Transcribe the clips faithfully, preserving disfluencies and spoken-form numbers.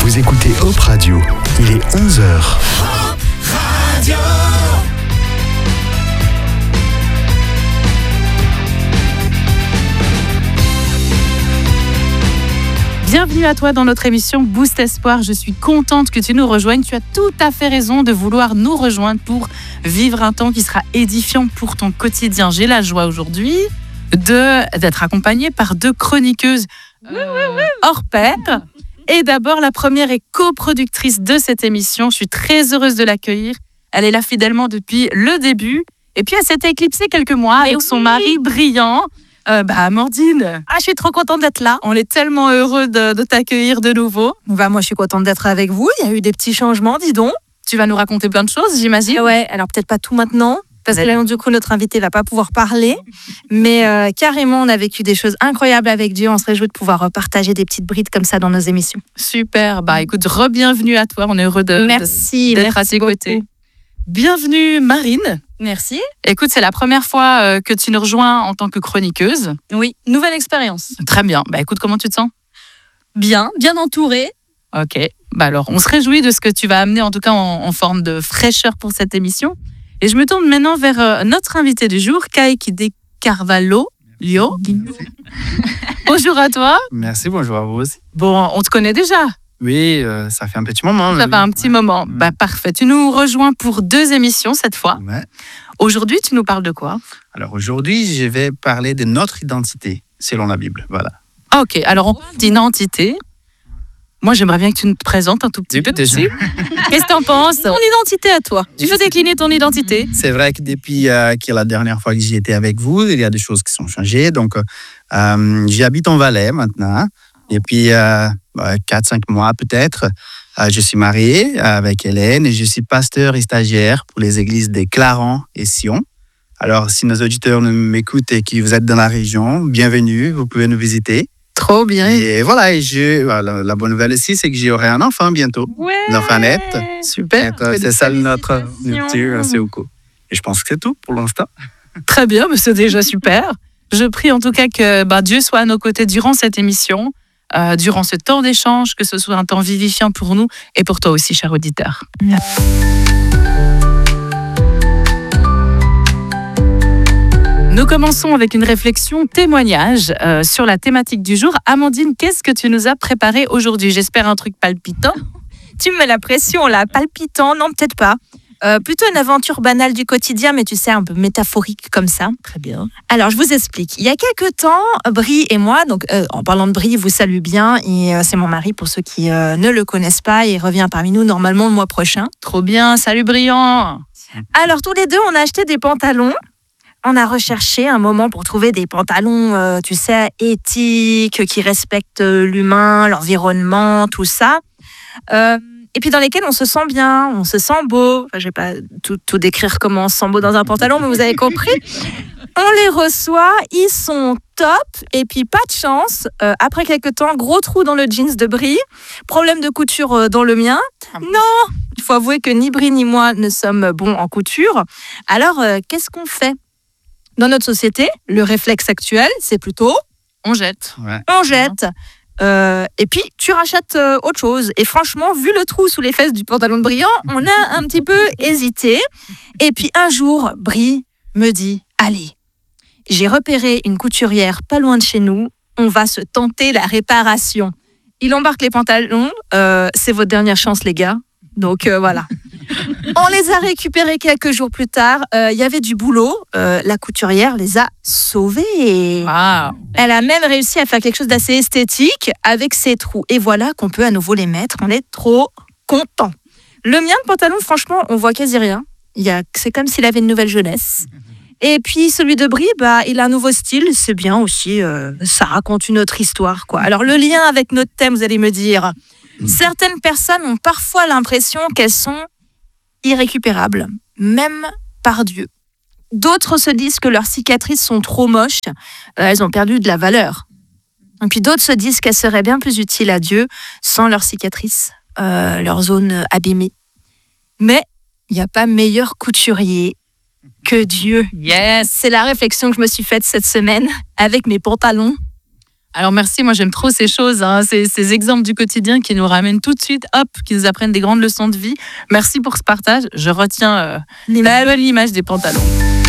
Vous écoutez Hope Radio, il est onze heures. Hope Radio. Bienvenue à toi dans notre émission Boost Espoir. Je suis contente que tu nous rejoignes. Tu as tout à fait raison de vouloir nous rejoindre pour vivre un temps qui sera édifiant pour ton quotidien. J'ai la joie aujourd'hui de, d'être accompagnée par deux chroniqueuses euh, hors pair. Et d'abord, la première est coproductrice de cette émission. Je suis très heureuse de l'accueillir. Elle est là fidèlement depuis le début. Et puis, elle s'était éclipsée quelques mois avec oui. son mari brillant. Euh, bah, Amandine, ah, je suis trop contente d'être là. On est tellement heureux de, de t'accueillir de nouveau. Bah, moi, je suis contente d'être avec vous. Il y a eu des petits changements, dis donc. Tu vas nous raconter plein de choses, j'imagine. Ouais, alors peut-être pas tout maintenant, parce que là, du coup, notre invité va pas pouvoir parler. Mais euh, carrément, on a vécu des choses incroyables avec Dieu. On se réjouit de pouvoir partager des petites brides comme ça dans nos émissions. Super. Bah, écoute, re-bienvenue à toi. On est heureux de, merci, de, d'être merci à tes côtés. Bienvenue, Marine. Merci. Écoute, c'est la première fois euh, que tu nous rejoins en tant que chroniqueuse. Oui, nouvelle expérience. Très bien. Bah, écoute, comment tu te sens ? Bien, bien entourée. Ok. Bah alors, on se réjouit de ce que tu vas amener, en tout cas en, en forme de fraîcheur pour cette émission. Et je me tourne maintenant vers euh, notre invité du jour, Kaique De Carvalho. Lio. Bonjour à toi. Merci, bonjour à vous aussi. Bon, on te connaît déjà. Oui, euh, ça fait un petit moment. Ça fait un petit ouais. moment. Bah, parfait. Tu nous rejoins pour deux émissions cette fois. Ouais. Aujourd'hui, tu nous parles de quoi ? Alors aujourd'hui, je vais parler de notre identité, selon la Bible. Voilà. Ok, alors on parle d'identité. Moi, j'aimerais bien que tu nous présentes un tout petit peu dessus. Qu'est-ce que tu en penses ? Ton identité à toi. Tu veux décliner ton identité ? C'est vrai que depuis euh, que la dernière fois que j'y étais avec vous, il y a des choses qui sont changées. Donc, euh, j'habite en Valais maintenant. Et puis, euh, quatre cinq mois peut-être, euh, je suis marié avec Hélène et je suis pasteur et stagiaire pour les églises de Clarens et Sion. Alors, si nos auditeurs m'écoutent et que vous êtes dans la région, bienvenue, vous pouvez nous visiter. Trop bien. Et voilà, et je, voilà, la bonne nouvelle aussi, c'est que j'aurai un enfant bientôt. Ouais. Un enfant net. Super. Et, c'est ça notre rupture, c'est au coup. Et je pense que c'est tout pour l'instant. Très bien, mais c'est déjà super. Je prie en tout cas que bah, Dieu soit à nos côtés durant cette émission. Euh, durant ce temps d'échange, que ce soit un temps vivifiant pour nous et pour toi aussi, cher auditeur. Nous commençons avec une réflexion témoignage euh, sur la thématique du jour. Amandine, qu'est-ce que tu nous as préparé aujourd'hui ? J'espère un truc palpitant. Tu me mets la pression là, palpitant, non peut-être pas. Euh, plutôt une aventure banale du quotidien, mais tu sais, un peu métaphorique comme ça. Très bien. Alors, je vous explique. Il y a quelques temps, Brie et moi, donc euh, en parlant de Brie, il vous salue bien, et euh, c'est mon mari pour ceux qui euh, ne le connaissent pas, il revient parmi nous normalement le mois prochain. Trop bien, salut Brillant. Alors, tous les deux, on a acheté des pantalons. On a recherché un moment pour trouver des pantalons, euh, tu sais, éthiques, qui respectent l'humain, l'environnement, tout ça. Euh, Et puis dans lesquels on se sent bien, on se sent beau. Enfin, je vais pas tout, tout décrire comment on se sent beau dans un pantalon, mais vous avez compris. On les reçoit, ils sont top. Et puis pas de chance, euh, après quelques temps, gros trou dans le jeans de Brie, problème de couture euh, dans le mien. Non, il faut avouer que ni Brie ni moi ne sommes bons en couture. Alors, euh, qu'est-ce qu'on fait ? Dans notre société, le réflexe actuel, c'est plutôt on jette. Ouais. On jette. Euh, et puis, tu rachètes euh, autre chose. Et franchement, vu le trou sous les fesses du pantalon de Brillant, on a un petit peu hésité. Et puis, un jour, Brie me dit, allez, j'ai repéré une couturière pas loin de chez nous. On va se tenter la réparation. Il embarque les pantalons. Euh, c'est votre dernière chance, les gars. Donc, euh, voilà. On les a récupérés quelques jours plus tard. Il euh, y avait du boulot. Euh, la couturière les a sauvés. Wow. Elle a même réussi à faire quelque chose d'assez esthétique avec ses trous. Et voilà qu'on peut à nouveau les mettre. On est trop contents. Le mien de pantalon, franchement, on voit quasi rien. Il y a, c'est comme s'il avait une nouvelle jeunesse. Et puis celui de Brie, bah, il a un nouveau style. C'est bien aussi. Euh, ça raconte une autre histoire, quoi. Alors le lien avec notre thème, vous allez me dire... Certaines personnes ont parfois l'impression qu'elles sont irrécupérables, même par Dieu. D'autres se disent que leurs cicatrices sont trop moches, euh, elles ont perdu de la valeur. Et puis d'autres se disent qu'elles seraient bien plus utiles à Dieu sans leurs cicatrices, euh, leurs zones abîmées. Mais il n'y a pas meilleur couturier que Dieu. Yes. C'est la réflexion que je me suis faite cette semaine avec mes pantalons. Alors merci, moi j'aime trop ces choses, hein, ces, ces exemples du quotidien qui nous ramènent tout de suite, hop, qui nous apprennent des grandes leçons de vie. Merci pour ce partage. Je retiens euh, la belle image des pantalons.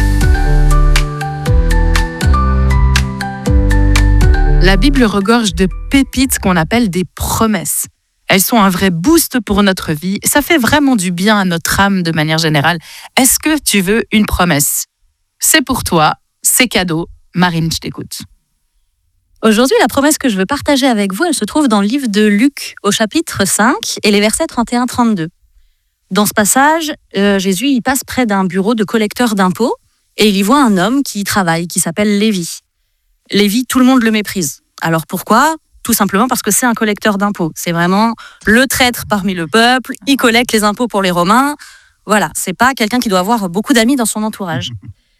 La Bible regorge de pépites qu'on appelle des promesses. Elles sont un vrai boost pour notre vie. Ça fait vraiment du bien à notre âme de manière générale. Est-ce que tu veux une promesse ? C'est pour toi, c'est cadeau. Marine, je t'écoute. Aujourd'hui, la promesse que je veux partager avec vous, elle se trouve dans le livre de Luc, au chapitre cinq, et les versets trente et un à trente-deux. Dans ce passage, euh, Jésus il passe près d'un bureau de collecteur d'impôts, et il y voit un homme qui y travaille, qui s'appelle Lévi. Lévi, tout le monde le méprise. Alors pourquoi ? Tout simplement parce que c'est un collecteur d'impôts. C'est vraiment le traître parmi le peuple, il collecte les impôts pour les Romains. Voilà, c'est pas quelqu'un qui doit avoir beaucoup d'amis dans son entourage.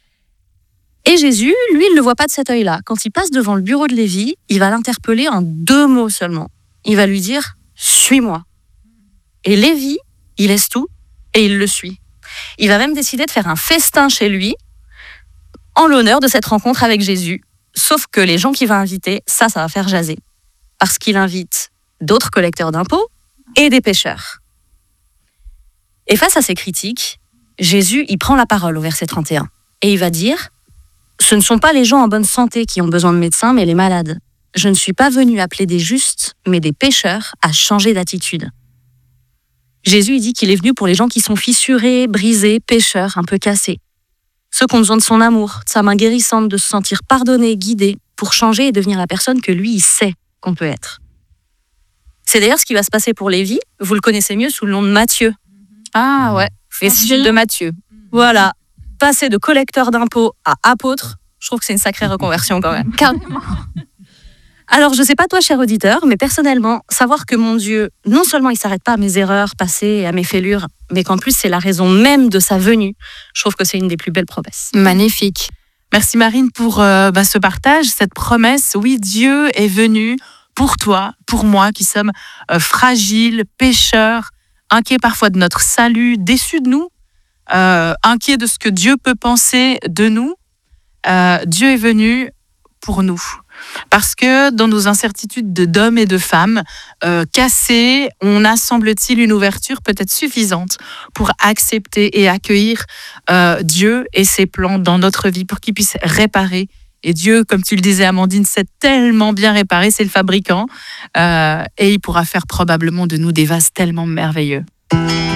Et Jésus, lui, il ne le voit pas de cet œil-là. Quand il passe devant le bureau de Lévi, il va l'interpeller en deux mots seulement. Il va lui dire « Suis-moi ». Et Lévi, il laisse tout et il le suit. Il va même décider de faire un festin chez lui en l'honneur de cette rencontre avec Jésus. Sauf que les gens qu'il va inviter, ça, ça va faire jaser. Parce qu'il invite d'autres collecteurs d'impôts et des pêcheurs. Et face à ces critiques, Jésus, il prend la parole au verset trente et un. Et il va dire « Ce ne sont pas les gens en bonne santé qui ont besoin de médecins, mais les malades. Je ne suis pas venu appeler des justes, mais des pécheurs à changer d'attitude. » Jésus, il dit qu'il est venu pour les gens qui sont fissurés, brisés, pécheurs, un peu cassés. Ceux qui ont besoin de son amour, de sa main guérissante, de se sentir pardonnés, guidés, pour changer et devenir la personne que lui, il sait qu'on peut être. C'est d'ailleurs ce qui va se passer pour Lévi. Vous le connaissez mieux sous le nom de Matthieu. Ah ouais, les disciples de Matthieu. Voilà, passer de collecteur d'impôts à apôtre, je trouve que c'est une sacrée reconversion quand même. Alors, je ne sais pas toi, cher auditeur, mais personnellement, savoir que mon Dieu, non seulement il ne s'arrête pas à mes erreurs passées et à mes fêlures, mais qu'en plus c'est la raison même de sa venue, je trouve que c'est une des plus belles promesses. Magnifique. Merci Marine pour euh, bah, ce partage, cette promesse. Oui, Dieu est venu pour toi, pour moi, qui sommes euh, fragiles, pécheurs, inquiets parfois de notre salut, déçus de nous, euh, inquiets de ce que Dieu peut penser de nous. Euh, Dieu est venu pour nous. Parce que dans nos incertitudes de d'hommes et de femmes euh, cassés, on a, semble-t-il, une ouverture peut-être suffisante pour accepter et accueillir euh, Dieu et ses plans dans notre vie pour qu'il puisse réparer. Et Dieu, comme tu le disais, Amandine, sait tellement bien réparer, c'est le fabricant. Euh, et il pourra faire probablement de nous des vases tellement merveilleux.